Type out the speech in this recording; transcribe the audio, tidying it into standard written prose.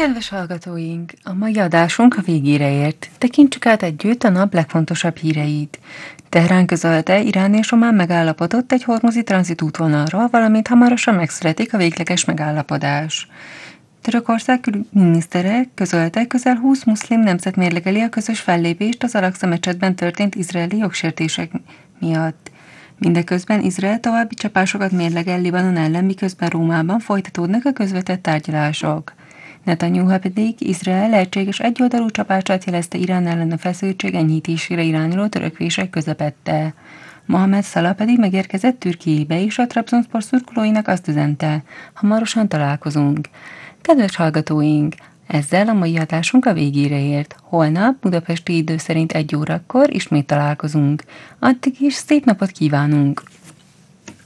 Kedves hallgatóink! A mai adásunk a végére ért. Tekintsük át együtt a nap legfontosabb híreit. Teherán közölte, Irán és Omán megállapodott egy hormuzi tranzitútvonalról, valamint hamarosan megszületik a végleges megállapodás. Törökország külügyminisztere közölte, közel 20 muszlim nemzet mérlegeli a közös fellépést az Al-Aqsa mecsetben történt izraeli jogsértések miatt. Mindeközben Izrael további csapásokat mérlegel Libanon ellen, miközben Rómában folytatódnak a közvetett tárgyalások. Netanyahu pedig Izrael lehetséges egyoldalú csapását jelezte Irán ellen a feszültség enyhítésére irányuló törekvések közepette. Mohamed Salah pedig megérkezett Türkiébe, és a Trabzonspor szurkolóinak azt üzente: hamarosan találkozunk. Kedves hallgatóink! Ezzel a mai adásunk a végére ért. Holnap budapesti idő szerint 1 órakor ismét találkozunk. Addig is szép napot kívánunk!